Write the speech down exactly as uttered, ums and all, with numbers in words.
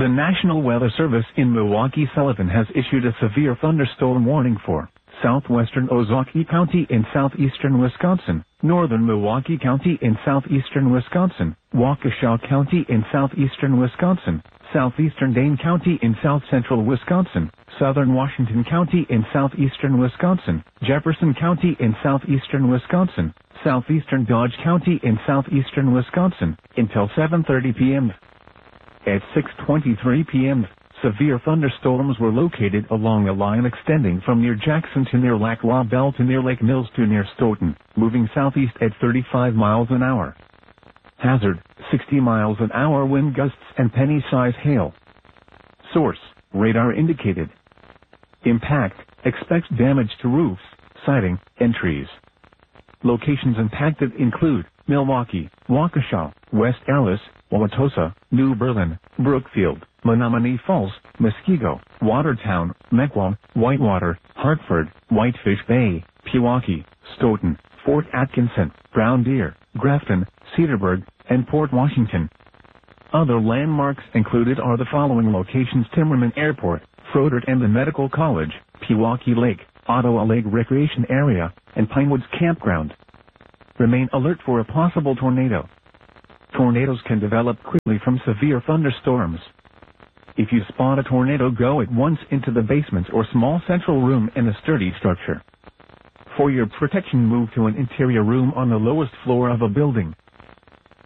The National Weather Service in Milwaukee Sullivan has issued a severe thunderstorm warning for southwestern Ozaukee County in southeastern Wisconsin, northern Milwaukee County in southeastern Wisconsin, Waukesha County in southeastern Wisconsin, southeastern Dane County in south-central Wisconsin, southern Washington County in southeastern Wisconsin, Jefferson County in southeastern Wisconsin, southeastern Dodge County in southeastern Wisconsin, until seven thirty p m At six twenty-three p m, severe thunderstorms were located along a line extending from near Jackson to near Lac La Belle to near Lake Mills to near Stoughton, moving southeast at thirty-five miles an hour. Hazard, sixty miles an hour wind gusts and penny-size hail. Source, radar indicated. Impact, expect damage to roofs, siding, and trees. Locations impacted include Milwaukee, Waukesha, West Allis, Wauwatosa, New Berlin, Brookfield, Menomonee Falls, Muskego, Watertown, Mequon, Whitewater, Hartford, Whitefish Bay, Pewaukee, Stoughton, Fort Atkinson, Brown Deer, Grafton, Cedarburg, and Port Washington. Other landmarks included are the following locations: Timmerman Airport, Froedtert and the Medical College, Pewaukee Lake, Ottawa Lake Recreation Area, and Pinewoods Campground. Remain alert for a possible tornado. Tornadoes can develop quickly from severe thunderstorms. If you spot a tornado, go at once into the basement or small central room in a sturdy structure. For your protection, move to an interior room on the lowest floor of a building.